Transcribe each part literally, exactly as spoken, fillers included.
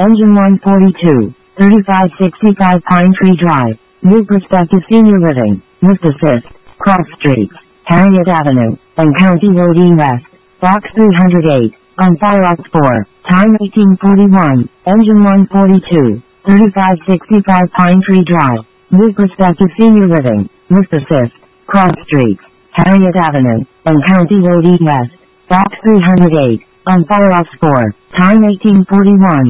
Engine one forty-two, thirty-five sixty-five Pine Tree Drive, New Perspective Senior Living, Lift Assist, Cross Street, Harriet Avenue, and County Road E West, Box three hundred eight, on Fireox four, time eighteen forty-one, Engine one forty-two, thirty-five sixty-five Pine Tree Drive, New Perspective Senior Living, Lift Assist, Cross Street, Harriet Avenue, and County Road E West, Box three hundred eight, on Fireox four, time eighteen forty-one.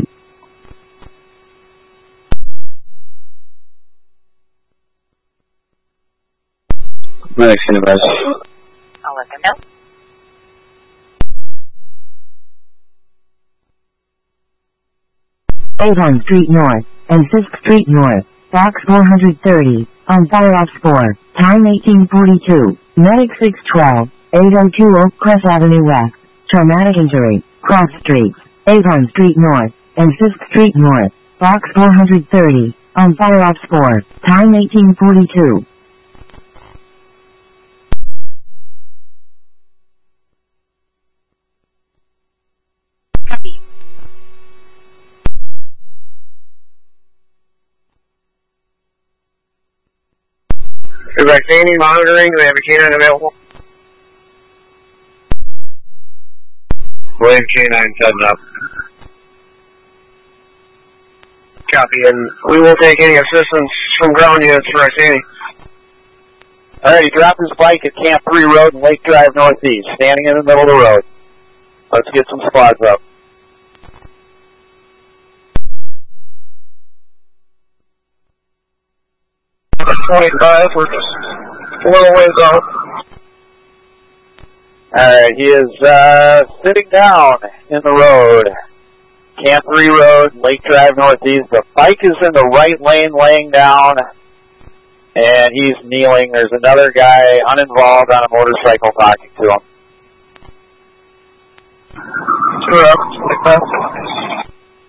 Next advice. I'll let them know. Avon Street North, and Fisk Street North, Box four hundred thirty, on Fireox four, time eighteen forty-two, Medic six twelve, eight oh two Oak Crest Avenue West, traumatic injury, Cross Streets, Avon Street North, and Fisk Street North, Box four hundred thirty, on Fireox four, time eighteen forty-two. Copy. Vaccine monitoring, we have a canine available. Wave canine seven up. Copy, and we will take any assistance from ground units for Vaccine. Alright, he dropped his bike at Camp three Road and Lake Drive Northeast, standing in the middle of the road. Let's get some squads up. twenty-five, we're just a little ways off. Alright, he is uh, sitting down in the road. Camp three Road, Lake Drive Northeast. The bike is in the right lane laying down, and he's kneeling. There's another guy uninvolved on a motorcycle talking to him. Two up, twenty-five.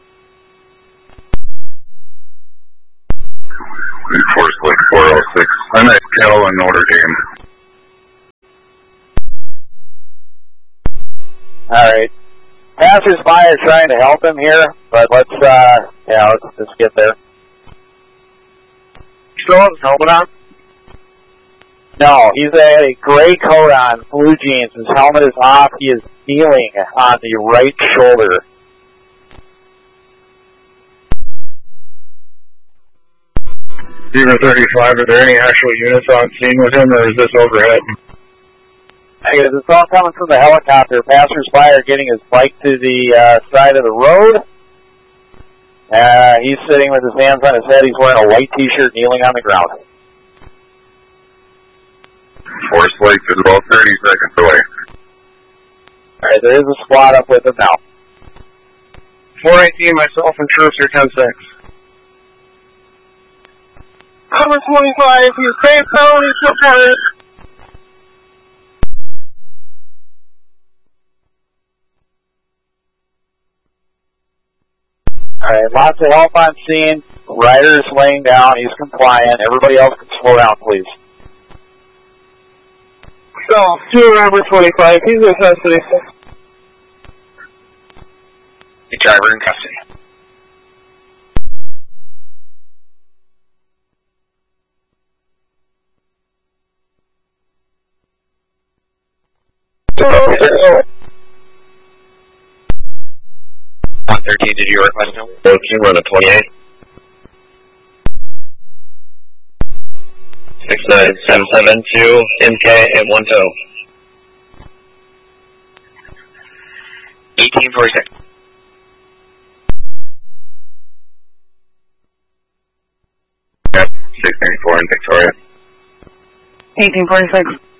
Force Lake four oh six. I'm at Kell in Notre Dame. Alright. Passers-by are trying to help him here, but let's, uh, yeah, let's just get there. Still have his helmet on? No, he's a, a gray coat on, blue jeans. His helmet is off. He is kneeling on the right shoulder. Zero thirty-five, are there any actual units on scene with him, or is this overhead? It's all coming from the helicopter. Passers-by are getting his bike to the uh, side of the road. Uh, he's sitting with his hands on his head. He's wearing a white T-shirt, kneeling on the ground. Force Lake is about thirty seconds away. All right, there is a squad up with him now. four eighteen, myself and troops are ten six. Cover twenty-five, he's safe zone, he's supported. Alright, lots of help on scene. Ryder's laying down, he's compliant. Everybody else can slow down, please. So, two Robert twenty-five, he's in custody. The driver in custody. one thirteen, did you request him? thirteen, run a twenty-eight. six nine seven seven two M K at one two. eighteen forty-six. Yep, six ninety-four in Victoria. eighteen forty-six.